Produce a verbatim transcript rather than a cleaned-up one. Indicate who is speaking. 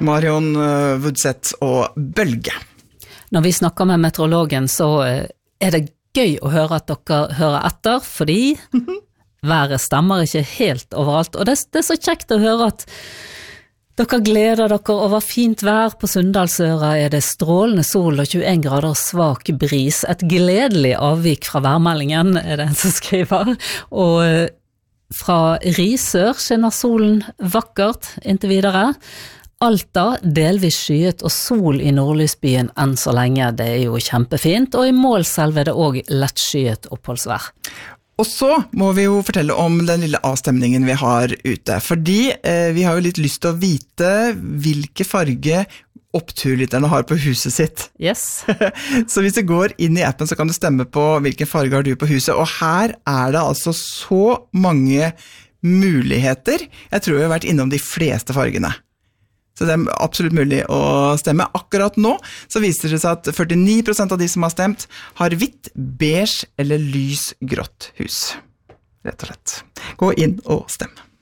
Speaker 1: Marion Woodseth og Bølge.
Speaker 2: Når vi snakker med meteorologen, så er det gøy å høre at dere hører etter, fordi været stemmer ikke helt overalt, og det, det er så kjekt å høre at dere gleder dere over fint vær. På Sunndalsøra er det strålende sol og tjueen grader svak bris. Et gledelig avvik fra værmeldingen, er det en som skriver. Og fra Risør skinner solen vakkert inntil videre. Alta, delvis skyet og sol i nordlysbyen enn så lenge. Det er jo kjempefint. Og i Målselv er det også lettskyet oppholdsvær.
Speaker 1: Og så må vi jo fortelle om den lille avstemningen vi har ute, fordi eh, vi har jo litt lyst til å vite hvilke farge oppturlytterne har på huset sitt.
Speaker 2: Yes.
Speaker 1: Så hvis du går inn i appen så kan du stemme på hvilken farge har du på huset, og her er det altså så mange muligheter. Jeg tror vi har vært innom de fleste fargene. Så det er absolutt mulig å stemme. Akkurat nå så viser det seg at førtini prosent av de som har stemt har hvitt, beige eller lys grått hus. Rett og slett. Gå inn og stemme.